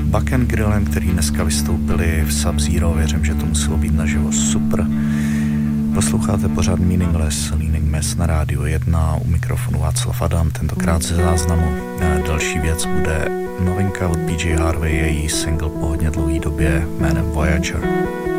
Buck and Grillem, který dneska vystoupili v Sub-Zero. Věřím, že to muselo být naživo super. Posloucháte pořád Meaningless, Leaning Mass na Rádiu 1, u mikrofonu Václav Adam, tentokrát ze záznamu. Další věc bude novinka od PJ Harvey, její single po hodně dlouhé době jménem Voyager.